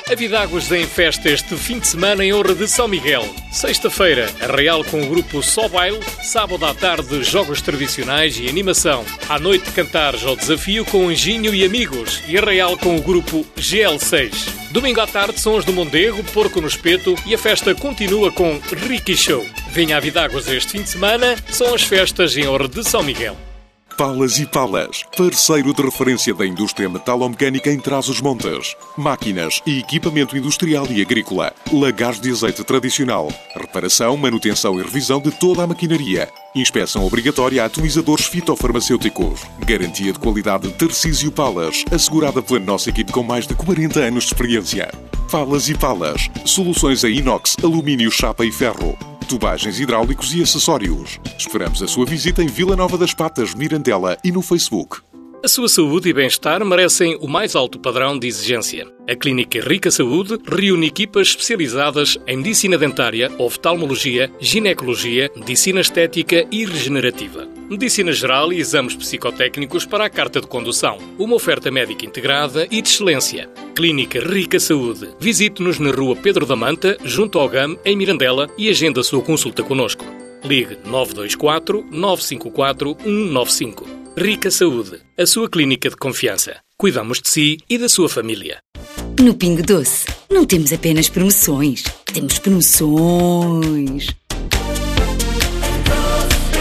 A Vidáguas em festa este fim de semana em honra de São Miguel. Sexta-feira, Arraial com o grupo Só Baile. Sábado à tarde, jogos tradicionais e animação. À noite, cantares ao desafio com Anjinho e amigos. E Arraial com o grupo GL6. Domingo à tarde, sons do Mondego, Porco no Espeto e a festa continua com Ricky Show. Venha a Vidáguas este fim de semana, são as festas em honra de São Miguel. Palas e Palas, parceiro de referência da indústria metalomecânica em Trás-os-Montes. Máquinas e equipamento industrial e agrícola. Lagares de azeite tradicional. Reparação, manutenção e revisão de toda a maquinaria. Inspeção obrigatória a atomizadores fitofarmacêuticos. Garantia de qualidade Tarcísio Palas, assegurada pela nossa equipe com mais de 40 anos de experiência. Palas e Palas, soluções em inox, alumínio, chapa e ferro. Tubagens hidráulicos e acessórios. Esperamos a sua visita em Vila Nova das Patas, Mirandela e no Facebook. A sua saúde e bem-estar merecem o mais alto padrão de exigência. A Clínica Rica Saúde reúne equipas especializadas em medicina dentária, oftalmologia, ginecologia, medicina estética e regenerativa. Medicina geral e exames psicotécnicos para a carta de condução. Uma oferta médica integrada e de excelência. Clínica Rica Saúde. Visite-nos na Rua Pedro da Manta, junto ao GAM, em Mirandela, e agenda a sua consulta connosco. Ligue 924 954 195. Rica Saúde, a sua clínica de confiança. Cuidamos de si e da sua família. No Pingo Doce, não temos apenas promoções, temos promoções.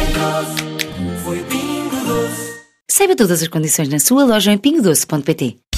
Saiba todas as condições na sua loja em pingodoce.pt.